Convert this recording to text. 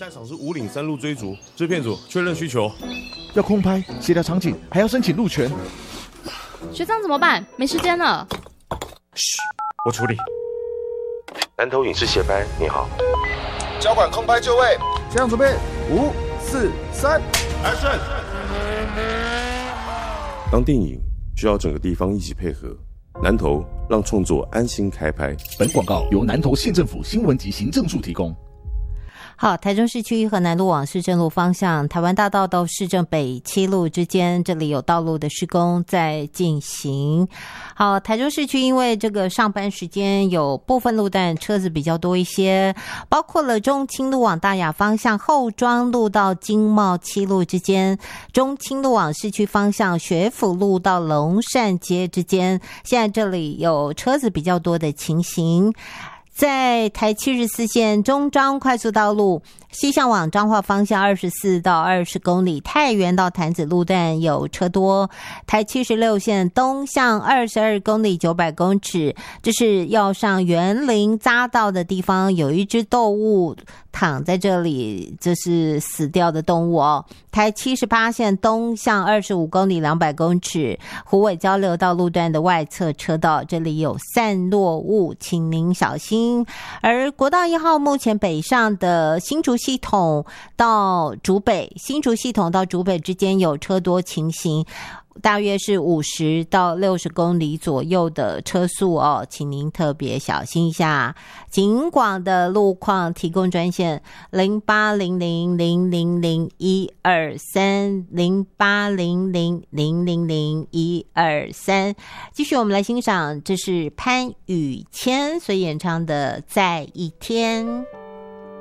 下一场是五岭山路追逐，制片组确认需求， 要空拍、协调场景，还要申请路权。 学长怎么办？没时间了。 嘘，我处理。 南投影视协拍，你好。 交管空拍就位， 这样准备，5、4、3 ，Action！ 当电影需要整个地方一起配合，南投让创作安心开拍。 本广告由南投县政府新闻及行政处提供。 好，台中市区一和南路往市政路方向，台湾大道到市政北7路之间，这里有道路的施工在进行。好，台中市区因为这个上班时间有部分路段车子比较多一些，包括了中清路往大雅方向后庄路到经贸7路之间，中清路往市区方向学府路到龙善街之间，现在这里有车子比较多的情形。在台74线中彰快速道路西向往彰化方向24到20公里，太原到潭子路段有车多。台76线东向22公里900公尺，这是要上园林匝道的地方，有一只动物躺在这里，这是死掉的动物哦。台78线东向25公里200公尺，虎尾交流道路段的外侧车道，这里有散落物，请您小心。而国道1号目前北上的新竹系统到竹北，新竹系统到竹北之间有车多情形，大约是50到60公里左右的车速哦，请您特别小心一下。警广的路况提供专线08000001230800000123。继续我们来欣赏，这是潘雨谦所演唱的《在一天》。